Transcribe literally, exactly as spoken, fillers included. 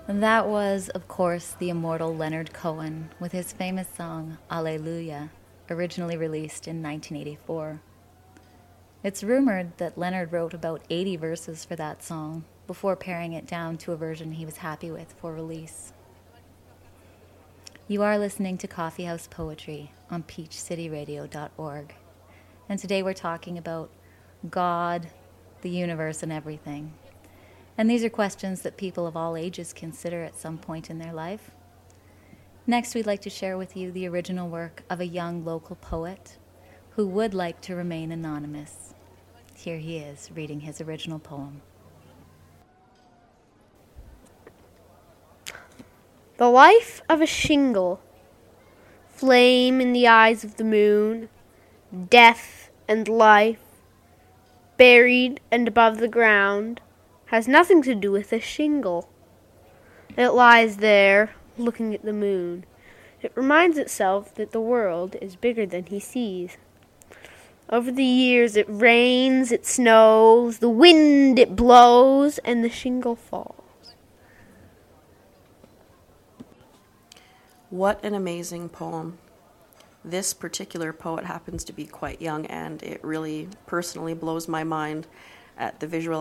And that was, of course, the immortal Leonard Cohen with his famous song Alleluia, originally released in nineteen eighty-four. It's rumored that Leonard wrote about eighty verses for that song before paring it down to a version he was happy with for release. You are listening to Coffee House Poetry on peach city radio dot org. And today we're talking about God, the universe, and everything. And these are questions that people of all ages consider at some point in their life. Next, we'd like to share with you the original work of a young local poet who would like to remain anonymous. Here he is, reading his original poem. The life of a shingle, flame in the eyes of the moon, death and life, buried and above the ground, has nothing to do with a shingle. It lies there, looking at the moon. It reminds itself that the world is bigger than he sees. Over the years it rains, it snows, the wind it blows, and the shingle falls. What an amazing poem. This particular poet happens to be quite young, and it really personally blows my mind at the visual